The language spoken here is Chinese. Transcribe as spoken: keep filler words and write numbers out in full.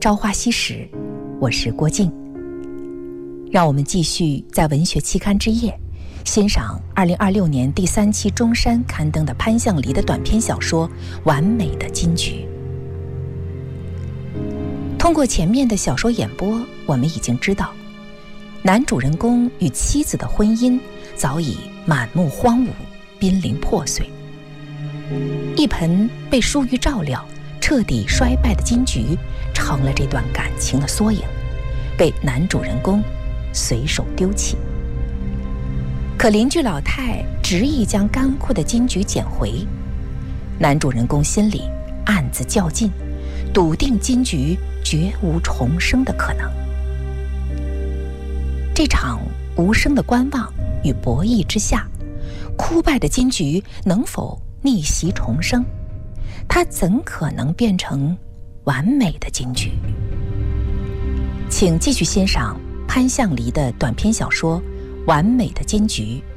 朝花夕拾，我是郭靖。让我们继续在文学期刊之夜欣赏二零二六年第三期中山刊登的潘向黎的短篇小说《完美的金菊》。通过前面的小说演播，我们已经知道，男主人公与妻子的婚姻早已满目荒芜，濒临破碎。一盆被疏于照料、彻底衰败的金菊，成了这段感情的缩影，被男主人公随手丢弃。可邻居老太执意将干枯的金菊捡回，男主人公心里暗自较劲，笃定金菊绝无重生的可能。这场无声的观望与博弈之下，枯败的金菊能否逆袭重生？它怎可能变成完美的金菊？请继续欣赏潘向黎的短篇小说《完美的金菊》